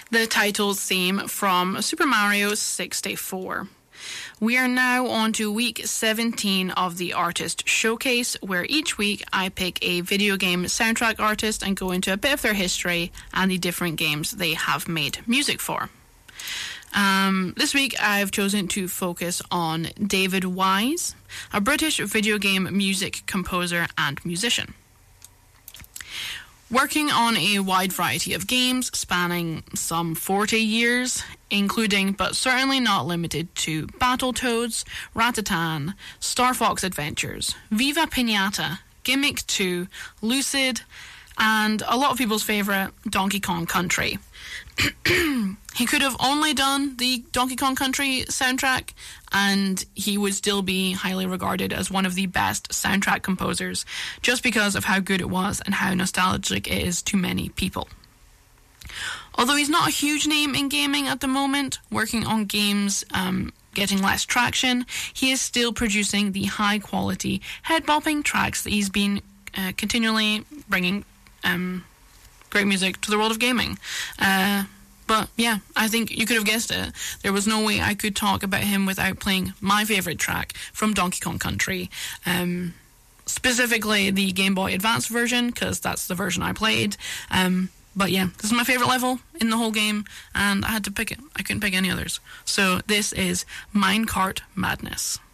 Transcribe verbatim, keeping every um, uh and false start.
the title theme from Super Mario sixty-four. We are now on to week seventeen of the Artist Showcase, where each week I pick a video game soundtrack artist and go into a bit of their history and the different games they have made music for. Um, this week I've chosen to focus on David Wise, a British video game music composer and musician. Working on a wide variety of games spanning some forty years, including but certainly not limited to Battletoads, Ratatan, Star Fox Adventures, Viva Pinata, Gimmick two, Lucid, and a lot of people's favourite, Donkey Kong Country. He could have only done the Donkey Kong Country soundtrack, and he would still be highly regarded as one of the best soundtrack composers, just because of how good it was and how nostalgic it is to many people. Although he's not a huge name in gaming at the moment, working on games um, getting less traction, he is still producing the high-quality, head-bopping tracks that he's been uh, continually bringing um, great music to the world of gaming. Uh, but yeah, I think you could have guessed it. There was no way I could talk about him without playing my favourite track from Donkey Kong Country. Um, specifically the Game Boy Advance version, because that's the version I played. Um, but yeah, this is my favourite level in the whole game, and I had to pick it. I couldn't pick any others. So this is Minecart Madness.